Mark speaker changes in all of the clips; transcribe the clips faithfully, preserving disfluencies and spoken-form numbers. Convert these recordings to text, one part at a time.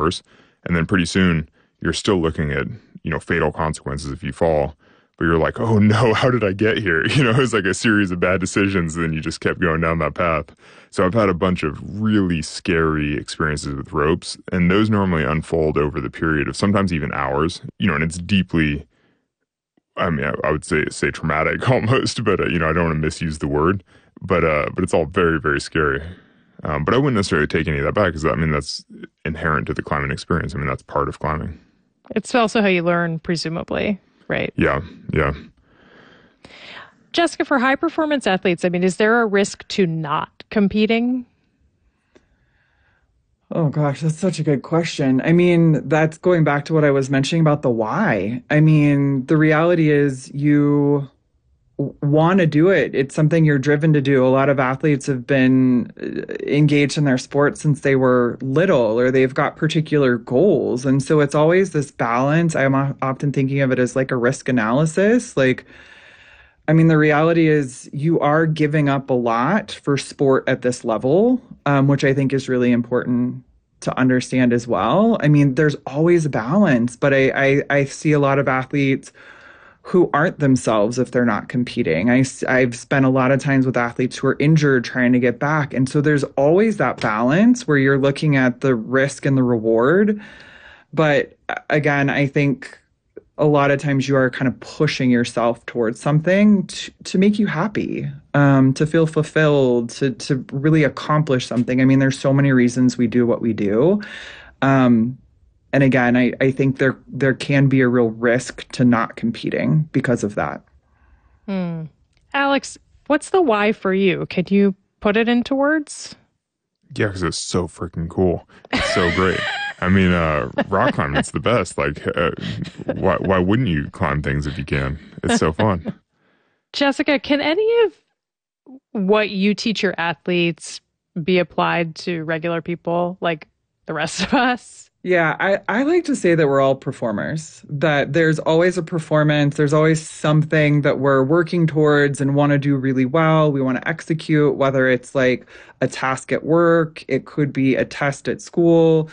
Speaker 1: worse. And then pretty soon you're still looking at, you know, fatal consequences if you fall. But you're like, oh no, how did I get here? You know, it was like a series of bad decisions. And then you just kept going down that path. So I've had a bunch of really scary experiences with ropes. And those normally unfold over the period of sometimes even hours, you know, and it's deeply, I mean, I, I would say, say traumatic almost, but, uh, you know, I don't want to misuse the word, but, uh, but it's all very, very scary. Um, but I wouldn't necessarily take any of that back because, I mean, that's inherent to the climbing experience. I mean, that's part of climbing.
Speaker 2: It's also how you learn, presumably. Right.
Speaker 1: Yeah. Yeah.
Speaker 2: Jessica, for high performance athletes, I mean, is there a risk to not competing?
Speaker 3: Oh gosh, that's such a good question. I mean, that's going back to what I was mentioning about the why. I mean, the reality is you want to do it. It's something you're driven to do. A lot of athletes have been engaged in their sport since they were little, or they've got particular goals. And so it's always this balance. I'm often thinking of it as like a risk analysis. Like, I mean, the reality is you are giving up a lot for sport at this level, um, which I think is really important to understand as well. I mean, there's always a balance, but I, I, I see a lot of athletes who aren't themselves if they're not competing. I, I've spent a lot of times with athletes who are injured trying to get back. And so there's always that balance where you're looking at the risk and the reward. But again, I think a lot of times you are kind of pushing yourself towards something to, to make you happy, um, to feel fulfilled, to, to really accomplish something. I mean, there's so many reasons we do what we do. Um, And again, I, I think there there can be a real risk to not competing because of that.
Speaker 2: Hmm. Alex, what's the why for you? Can you put it into words?
Speaker 1: Yeah, because it's so freaking cool. It's so great. I mean, uh, rock climbing, it's the best. Like, uh, why, why wouldn't you climb things if you can? It's so fun.
Speaker 2: Jessica, can any of what you teach your athletes be applied to regular people like the rest of us?
Speaker 3: Yeah, I, I like to say that we're all performers, that there's always a performance. There's always something that we're working towards and want to do really well. We want to execute, whether it's like a task at work, it could be a test at school.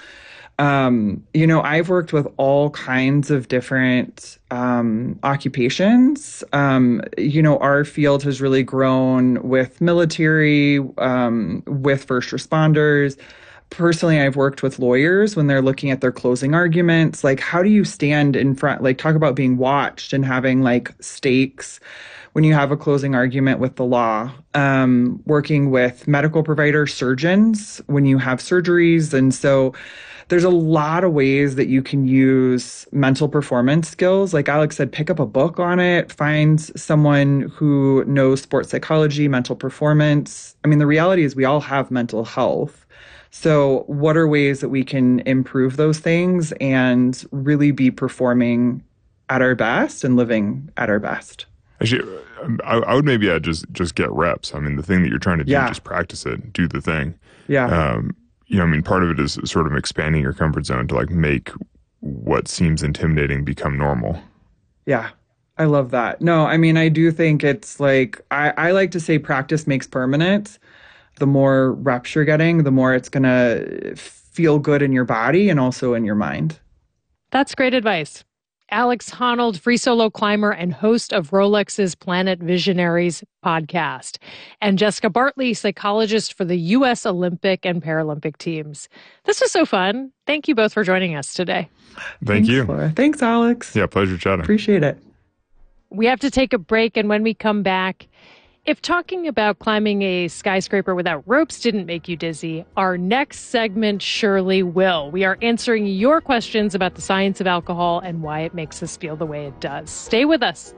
Speaker 3: Um, you know, I've worked with all kinds of different um, occupations. Um, you know, our field has really grown with military, um, with first responders. Personally, I've worked with lawyers when they're looking at their closing arguments. Like, how do you stand in front, like, talk about being watched and having like stakes when you have a closing argument with the law. Um, working with medical providers, surgeons, when you have surgeries. And so there's a lot of ways that you can use mental performance skills. Like Alex said, pick up a book on it, find someone who knows sports psychology, mental performance. I mean, the reality is we all have mental health. So what are ways that we can improve those things and really be performing at our best and living at our best?
Speaker 1: Actually, I, I would maybe add just, just get reps. I mean, the thing that you're trying to do,
Speaker 3: Yeah.
Speaker 1: just practice it, do the thing.
Speaker 3: Yeah.
Speaker 1: Um, you know, I mean, part of it is sort of expanding your comfort zone to like make what seems intimidating become normal.
Speaker 3: Yeah. I love that. No, I mean, I do think it's like, I, I like to say practice makes permanent. The more reps you're getting, the more it's going to feel good in your body and also in your mind.
Speaker 2: That's great advice. Alex Honnold, free solo climber and host of Rolex's Planet Visionaries podcast. And Jessica Bartley, psychologist for the U S Olympic and Paralympic teams. This was so fun. Thank you both for joining us today.
Speaker 1: Thank
Speaker 3: Thanks,
Speaker 1: you.
Speaker 3: Laura. Thanks, Alex.
Speaker 1: Yeah, pleasure chatting.
Speaker 3: Appreciate it.
Speaker 2: We have to take a break, and when we come back, if talking about climbing a skyscraper without ropes didn't make you dizzy, our next segment surely will. We are answering your questions about the science of alcohol and why it makes us feel the way it does. Stay with us.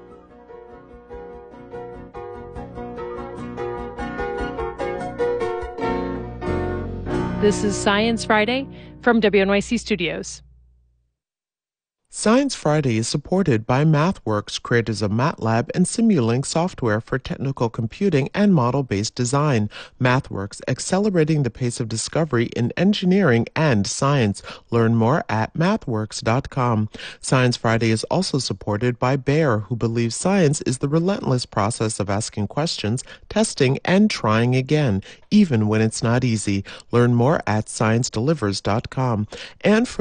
Speaker 2: This is Science Friday from W N Y C Studios.
Speaker 4: Science Friday is supported by MathWorks, creators of MATLAB and Simulink software for technical computing and model-based design. MathWorks, accelerating the pace of discovery in engineering and science. Learn more at mathworks dot com. Science Friday is also supported by Bayer, who believes science is the relentless process of asking questions, testing, and trying again, even when it's not easy. Learn more at science delivers dot com. And for